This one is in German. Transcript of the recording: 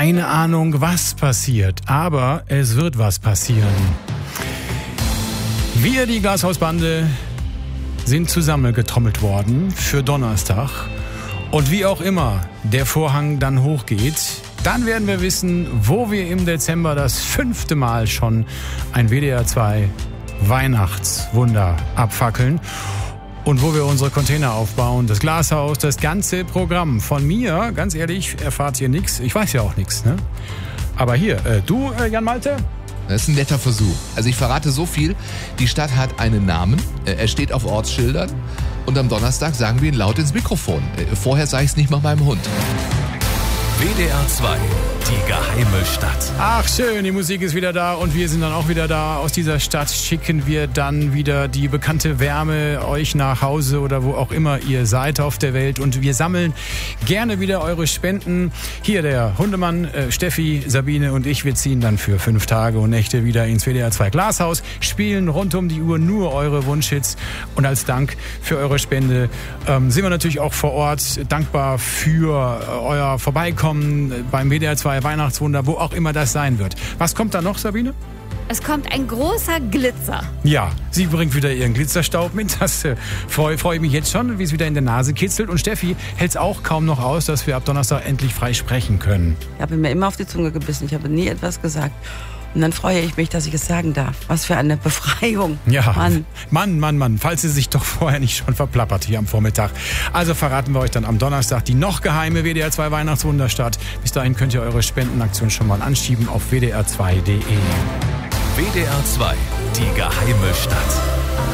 keine Ahnung, was passiert, aber es wird was passieren. Wir, die Glashausbande, sind zusammengetrommelt worden für Donnerstag. Und wie auch immer der Vorhang dann hochgeht, dann werden wir wissen, wo wir im Dezember das 5. Mal schon ein WDR 2 Weihnachtswunder abfackeln. Und wo wir unsere Container aufbauen, das Glashaus, das ganze Programm. Von mir, ganz ehrlich, erfahrt ihr nichts. Ich weiß ja auch nichts, ne? Aber hier, du, Jan Malte? Das ist ein netter Versuch. Also ich verrate so viel, die Stadt hat einen Namen, er steht auf Ortsschildern und am Donnerstag sagen wir ihn laut ins Mikrofon. Vorher sage ich es nicht mal meinem Hund. WDR 2, die geheime Stadt. Ach schön, die Musik ist wieder da und wir sind dann auch wieder da. Aus dieser Stadt schicken wir dann wieder die bekannte Wärme euch nach Hause oder wo auch immer ihr seid auf der Welt. Und wir sammeln gerne wieder eure Spenden. Hier der Hundemann, Steffi, Sabine und ich, wir ziehen dann für 5 Tage und Nächte wieder ins WDR 2 Glashaus, spielen rund um die Uhr nur eure Wunschhits. Und als Dank für eure Spende sind wir natürlich auch vor Ort dankbar für euer Vorbeikommen beim WDR 2 Weihnachtswunder, wo auch immer das sein wird. Was kommt da noch, Sabine? Es kommt ein großer Glitzer. Ja, sie bringt wieder ihren Glitzerstaub mit. Das freue ich mich jetzt schon, wie es wieder in der Nase kitzelt. Und Steffi hält es auch kaum noch aus, dass wir ab Donnerstag endlich frei sprechen können. Ich habe mir immer auf die Zunge gebissen. Ich habe nie etwas gesagt. Und dann freue ich mich, dass ich es sagen darf. Was für eine Befreiung. Ja, Mann. falls sie sich doch vorher nicht schon verplappert hier am Vormittag. Also verraten wir euch dann am Donnerstag die noch geheime WDR 2 Weihnachtswunderstadt. Bis dahin könnt ihr eure Spendenaktion schon mal anschieben auf wdr2.de. WDR 2, die geheime Stadt.